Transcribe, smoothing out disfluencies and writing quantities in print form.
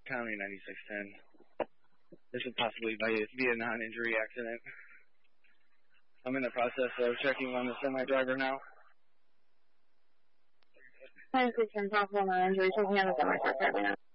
County 9610. This would possibly be a non-injury accident. I'm in the process of checking on the semi-driver now. 9610 possible non-injury, checking on the semi-driver right now.